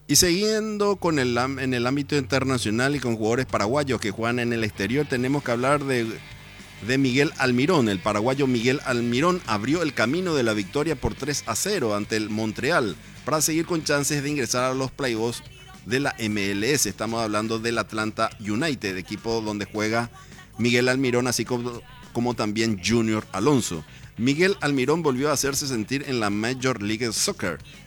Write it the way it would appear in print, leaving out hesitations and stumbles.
Y siguiendo en el ámbito internacional y con jugadores paraguayos que juegan en el exterior, tenemos que hablar de Miguel Almirón. El paraguayo Miguel Almirón abrió el camino de la victoria por 3-0 ante el Montreal para seguir con chances de ingresar a los playoffs de la MLS. Estamos hablando del Atlanta United, equipo donde juega Miguel Almirón, así como también Junior Alonso. Miguel Almirón volvió a hacerse sentir en la Major League Soccer